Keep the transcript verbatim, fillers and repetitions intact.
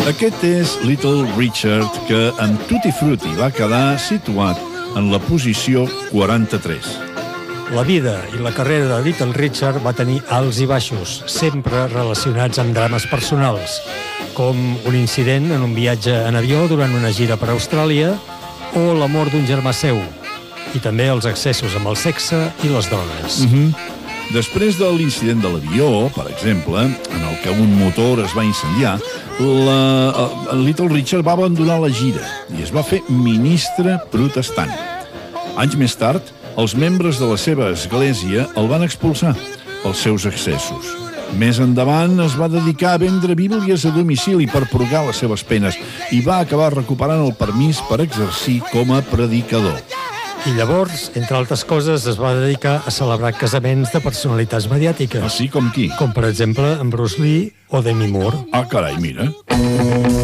Aquest és Little Richard, que amb Tutti Frutti va quedar situat en la posició quaranta-tres. La vida i la carrera de Little Richard va tenir alts i baixos, sempre relacionats amb drames personals, com un incident en un viatge en avió durant una gira per Austràlia o l'amor d'un germà seu, i també els excessos amb el sexe i les drogues. Mm-hmm. Després de l'incident de l'avió, per exemple, en el que un motor es va incendiar, la, el Little Richard va abandonar la gira i es va fer ministre protestant. Anys més tard, els membres de la seva església el van expulsar pels seus excessos. Més endavant es va dedicar a vendre bíblies a domicili per purgar les seves penes i va acabar recuperant el permís per exercir com a predicador. I llavors, entre altres coses, es va dedicar a celebrar casaments de personalitats mediàtiques. Així com qui? Com, per exemple, en Bruce Lee o Demi Moore. Ah, carai, mira.